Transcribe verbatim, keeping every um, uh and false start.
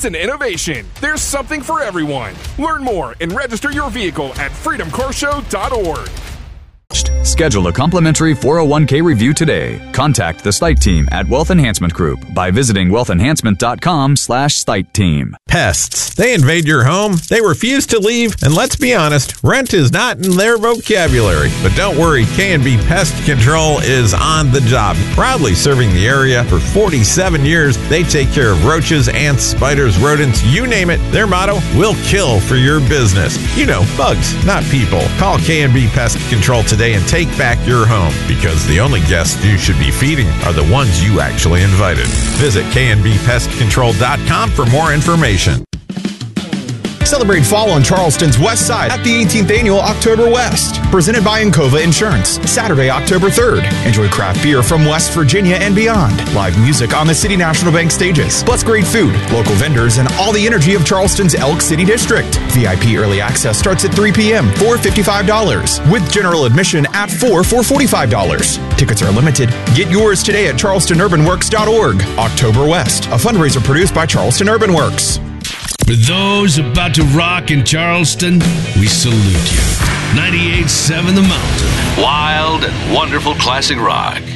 convenience and innovation. There's something for everyone. Learn more and register your vehicle at freedom car show dot org. Schedule a complimentary four oh one k review today. Contact the Stite team at Wealth Enhancement Group by visiting wealth enhancement dot com slash Stite team. Pests. They invade your home, they refuse to leave, and let's be honest, rent is not in their vocabulary. But don't worry, K and B Pest Control is on the job. Proudly serving the area for forty-seven years, they take care of roaches, ants, spiders, rodents, you name it. Their motto, we'll kill for your business. You know, bugs, not people. Call K and B Pest Control today and take back your home, because the only guests you should be feeding are the ones you actually invited. Visit K and B pest control dot com for more information. Celebrate fall on Charleston's west side at the eighteenth Annual October West, presented by Encova Insurance, Saturday, October third. Enjoy craft beer from West Virginia and beyond, live music on the City National Bank stages, plus great food, local vendors, and all the energy of Charleston's Elk City District. V I P early access starts at three p.m. for fifty-five dollars, with general admission at four for forty-five dollars. Tickets are limited. Get yours today at charleston urban works dot org. October West, a fundraiser produced by Charleston Urban Works. For those about to rock in Charleston, we salute you. ninety-eight point seven The Mountain. Wild and wonderful classic rock.